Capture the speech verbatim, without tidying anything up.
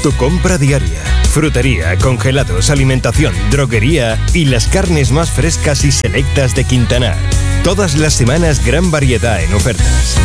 Tu compra diaria. Frutería, congelados, alimentación, droguería y las carnes más frescas y selectas de Quintanar. Todas las semanas gran variedad en ofertas.